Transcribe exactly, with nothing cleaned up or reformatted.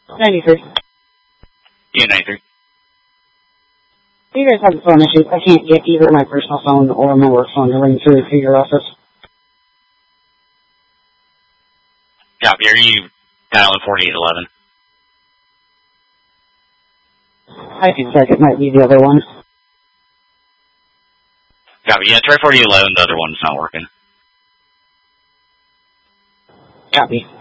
ninety-three. Yeah, ninety-three. You guys have phone issues. I can't get either my personal phone or my work phone to ring through to your office. Copy. Are you dialing forty-eight eleven? I think like it might be the other one. Copy. Yeah, try forty-eight eleven. The other one's not working. Copy.